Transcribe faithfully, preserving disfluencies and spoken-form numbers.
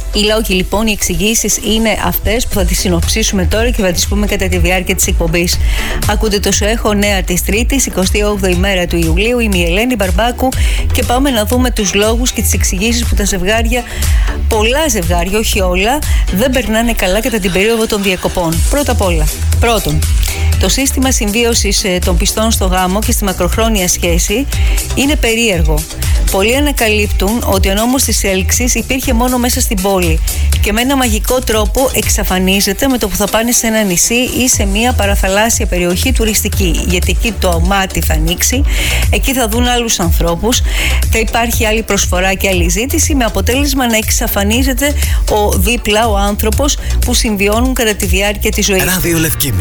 Οι λόγοι λοιπόν, οι εξηγήσεις είναι αυτές που θα τις συνοψίσουμε τώρα και θα τις πούμε κατά τη διάρκεια της εκπομπής. Ακούτε το ΣΟΕΧΟ Νέα της Τρίτης, εικοστή όγδοη μέρα του Ιουλίου. Είμαι η Ελένη Μπαρμπάκου και πάμε να δούμε τους λόγους και τις εξηγήσεις που τα ζευγάρια, πολλά ζευγάρια, όχι όλα, δεν περνάνε καλά κατά την περίοδο των διακοπών. Πρώτα απ' όλα, πρώτον, το σύστημα συμβίωσης των πιστών στο γάμο και στη μακροχρόνια σχέση είναι περίεργο. Πολλοί ανακαλύπτουν ότι ο νόμος της έλξης υπήρχε μόνο μέσα στην πόλη και με ένα μαγικό τρόπο εξαφανίζεται με το που θα πάνε σε ένα νησί ή σε μια παραθαλάσσια περιοχή τουριστική. Γιατί εκεί το μάτι θα ανοίξει, εκεί θα δουν άλλους ανθρώπους, θα υπάρχει άλλη προσφορά και άλλη ζήτηση, με αποτέλεσμα να εξαφανίζεται ο δίπλα ο άνθρωπος που συμβιώνουν κατά τη διάρκεια της ζωής.